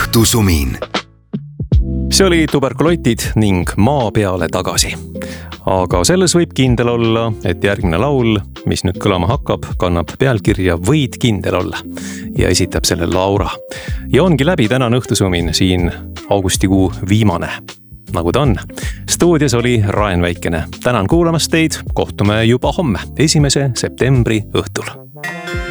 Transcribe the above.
õhtusumin. See oli Tuberkulotid ning Maa peale tagasi. Aga selles võib kindel olla, et järgmine laul, mis nüüd kõlama hakkab, kannab pealkirja Võid kindel olla ja esitab selle Laura. Ja ongi läbi tänane õhtusumin siin augustikuu viimane, nagu ta on. Stuudios oli Raen Väikene. Tänan kuulamast teid, kohtume juba homme, 1. septembri õhtul.